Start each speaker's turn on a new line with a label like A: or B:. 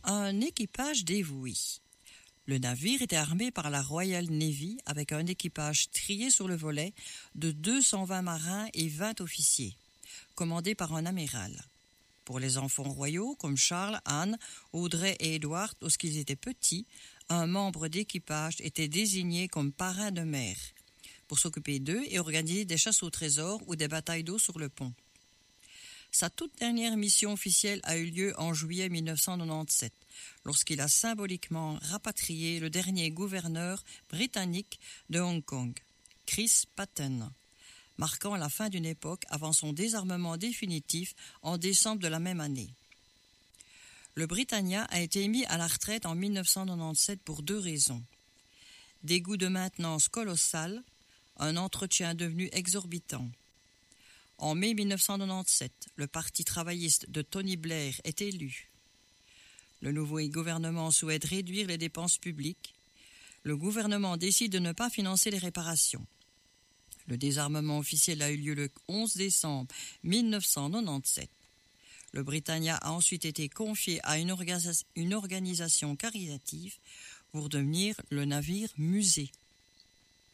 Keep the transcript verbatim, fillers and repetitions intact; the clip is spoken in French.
A: un équipage dévoué. Le navire était armé par la Royal Navy avec un équipage trié sur le volet de deux cent vingt marins et vingt officiers, commandé par un amiral. Pour les enfants royaux comme Charles, Anne, Audrey et Édouard, lorsqu'ils étaient petits, un membre d'équipage était désigné comme parrain de mer pour s'occuper d'eux et organiser des chasses au trésor ou des batailles d'eau sur le pont. Sa toute dernière mission officielle a eu lieu en juillet mille neuf cent quatre-vingt-dix-sept, lorsqu'il a symboliquement rapatrié le dernier gouverneur britannique de Hong Kong, Chris Patten, marquant la fin d'une époque avant son désarmement définitif en décembre de la même année. Le Britannia a été mis à la retraite en mille neuf cent quatre-vingt-dix-sept pour deux raisons. Des coûts de maintenance colossales, un entretien devenu exorbitant. En mai mille neuf cent quatre-vingt-dix-sept, le Parti travailliste de Tony Blair est élu. Le nouveau gouvernement souhaite réduire les dépenses publiques. Le gouvernement décide de ne pas financer les réparations. Le désarmement officiel a eu lieu le onze décembre mille neuf cent quatre-vingt-dix-sept. Le Britannia a ensuite été confié à une, orga- une organisation caritative pour devenir le navire musée.